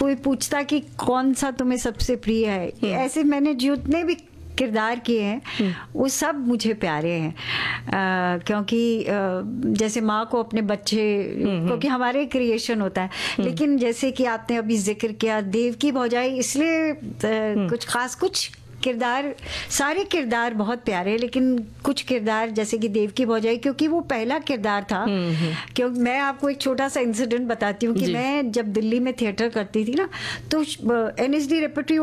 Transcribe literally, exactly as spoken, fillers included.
कोई पूछता कि कौन सा तुम्हें सबसे प्रिय है, ऐसे मैंने जितने भी किरदार किए हैं वो सब मुझे प्यारे हैं। आ, क्योंकि आ, जैसे माँ को अपने बच्चे, क्योंकि हमारे क्रिएशन होता है, लेकिन जैसे कि आपने अभी जिक्र किया देवकी भौजाई, इसलिए आ, कुछ खास कुछ किरदार, सारे किरदार बहुत प्यारे हैं, लेकिन कुछ किरदार जैसे कि देवकी भौजाई, क्योंकि वो पहला किरदार था। क्योंकि मैं आपको एक छोटा सा इंसिडेंट बताती हूँ कि मैं जब दिल्ली में थिएटर करती थी ना, तो एन एस डी रेपर्टरी